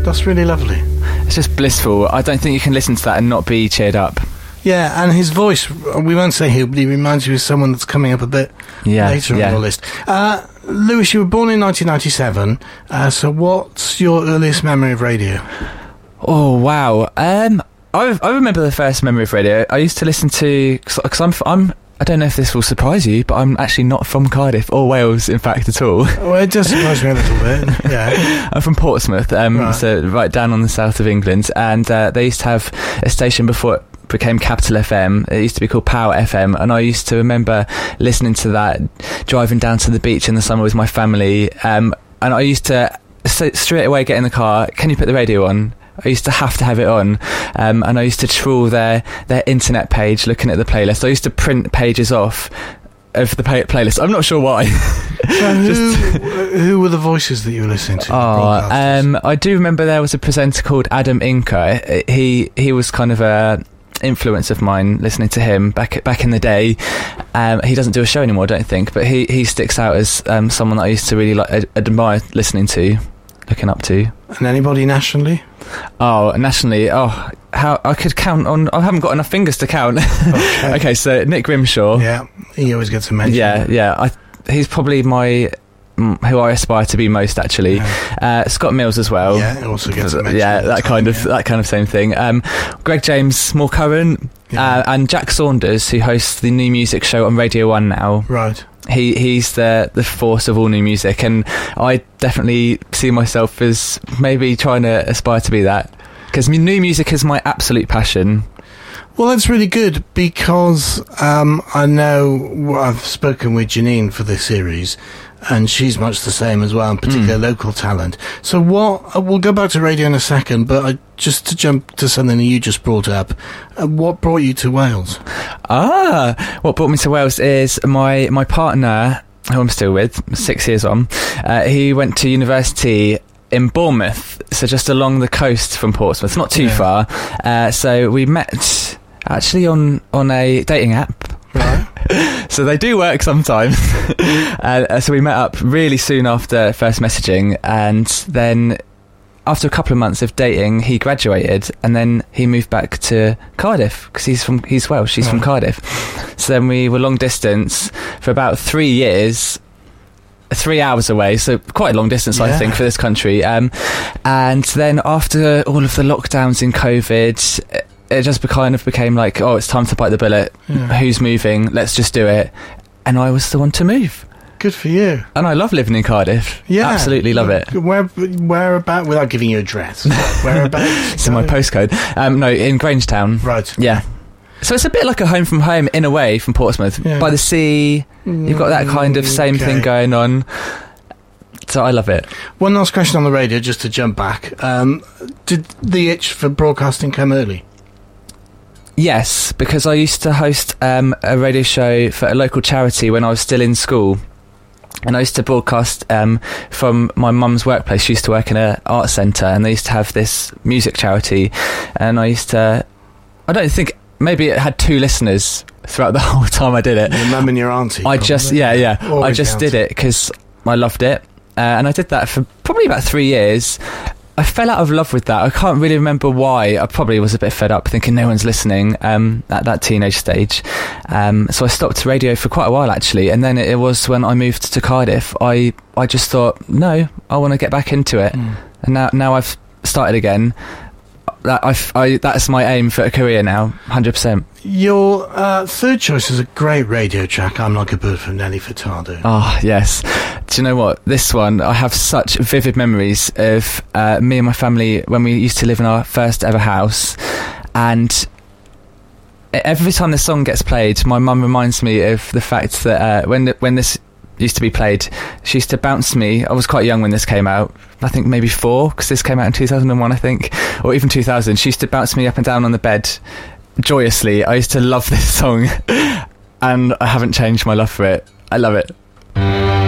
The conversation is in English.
That's really lovely. It's just blissful. I don't think you can listen to that and not be cheered up. Yeah, and his voice, we won't say who, but he reminds you of someone that's coming up a bit later on your list. Lewis, you were born in 1997, so what's your earliest memory of radio? Oh, wow. I remember the first memory of radio. I used to listen to... Because I'm I don't know if this will surprise you, but I'm actually not from Cardiff or Wales, in fact, at all. Well, it does surprise me a little bit, yeah. I'm from Portsmouth, so right down on the south of England, and they used to have a station before it became Capital FM. It used to be called Power FM, and I used to remember listening to that, driving down to the beach in the summer with my family, and I used to straight away get in the car, can you put the radio on? I used to have to have it on, and I used to trawl their internet page looking at the playlist. I used to print pages off of the playlist. I'm not sure why. So who were the voices that you were listening to? I do remember there was a presenter called Adam Inker. He was kind of a influence of mine, listening to him back in the day. He doesn't do a show anymore, I don't think, but he sticks out as someone that I used to really admire listening to, looking up to. And anybody nationally? Nationally, how I could count on... I haven't got enough fingers to count. Okay, so Nick Grimshaw. Yeah, he always gets a mention. Yeah. He's probably who I aspire to be most, actually. Yeah. Scott Mills as well. Yeah, also gets a mention. Yeah, that kind of same thing. Greg James, more current, and Jack Saunders, who hosts the new music show on Radio 1 now. Right. He's the force of all new music, and I definitely see myself as maybe trying to aspire to be that, because new music is my absolute passion. Well, that's really good, because I know I've spoken with Janine for this series, and she's much the same as well, in particular local talent. So we'll go back to radio in a second, but just to jump to something that you just brought up, what brought you to Wales? What brought me to Wales is my partner, who I'm still with, 6 years on, he went to university in Bournemouth, so just along the coast from Portsmouth, not too far. So we met actually on a dating app. Right. So they do work sometimes. So we met up really soon after first messaging, and then after a couple of months of dating, he graduated, and then he moved back to Cardiff, because he's Welsh, she's from Cardiff. So then we were long distance for about 3 years, 3 hours away, so quite a long distance, I think, for this country. And then after all of the lockdowns in COVID, it just kind of became like, it's time to bite the bullet. Who's moving? Let's just do it. And I was the one to move. Good for you. And I love living in Cardiff. Yeah. Absolutely love it. Where about, without giving you address, whereabouts? So my postcode. No, in Grangetown. Right. Yeah. So it's a bit like a home from home, in a way, from Portsmouth. Yeah. By the sea, you've got that kind of same thing going on. So I love it. One last question on the radio, just to jump back. Did the itch for broadcasting come early? Yes, because I used to host a radio show for a local charity when I was still in school. And I used to broadcast from my mum's workplace. She used to work in an art centre, and they used to have this music charity. And I don't think, maybe it had 2 listeners throughout the whole time I did it. Your mum and your auntie. I just did it because I loved it. And I did that for probably about 3 years. I fell out of love with that. I can't really remember why. I probably was a bit fed up thinking no one's listening at that teenage stage. So I stopped radio for quite a while, actually. And then it was when I moved to Cardiff, I just thought, no, I want to get back into it. And now I've started again. That's my aim for a career now, 100%. Your third choice is a great radio track, I'm Like a Bird, from Nelly Furtado. Oh, yes. Do you know what? This one, I have such vivid memories of me and my family when we used to live in our first ever house. And every time this song gets played, my mum reminds me of the fact that when this used to be played, she used to bounce me. I was quite young when this came out, I think maybe 4, because this came out in 2001, I think, or even 2000. She used to bounce me up and down on the bed joyously. I used to love this song, and I haven't changed my love for it. I love it.